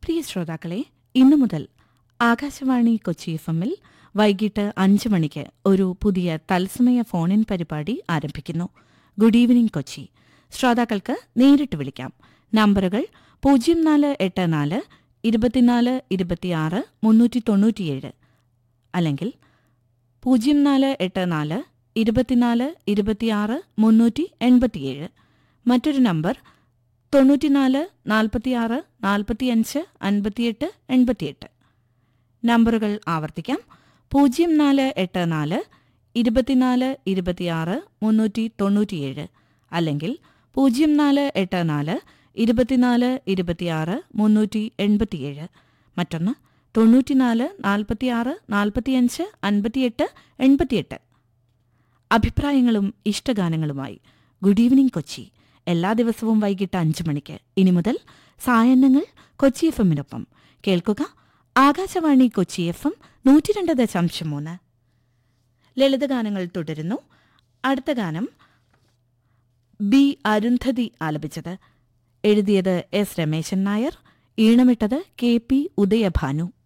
പ്രിയ ശ്രോതാക്കളെ, ഇന്നു മുതൽ ആകാശവാണി കൊച്ചി FM-ൽ വൈകിട്ട് 5 മണിക്ക് ഒരു പുതിയ തത്സമയ ഫോൺ-ഇൻ പരിപാടി ആരംഭിക്കുന്നു. Good evening Kochi. ശ്രോതാക്കൾക്ക് നേരിട്ട് വിളിക്കാം. നമ്പറുകൾ 0484 24 26 397 അല്ലെങ്കിൽ 0484 24 26 387. മറ്റൊരു നമ്പർ 94 46 45 58 88. നമ്പറുകൾ ആവർത്തിക്കാം. 0484 24 26 397 അല്ലെങ്കിൽ 0484 24 26 387. മറ്റൊന്ന് 94 46 45 58 88. അഭിപ്രായങ്ങളും ഇഷ്ടഗാനങ്ങളുമായി ഗുഡ് ഈവനിംഗ് കൊച്ചി എല്ലാ ദിവസവും വൈകിട്ട് 5 മണിക്ക്. ഇനി മുതൽ സായന്നങ്ങൾ കൊച്ചി FM-നൊപ്പം കേൾക്കുക. ആകാശവാണി കൊച്ചി FM 102.3. ലളിതഗാനങ്ങൾ തുടരുന്നു. അടുത്ത ഗാനം ബി അരുന്ധതി ആലപിച്ചത്. എഴുതിയത് S രമേശൻ നായർ, ഈണമിട്ടത് KP ഉദയഭാനു.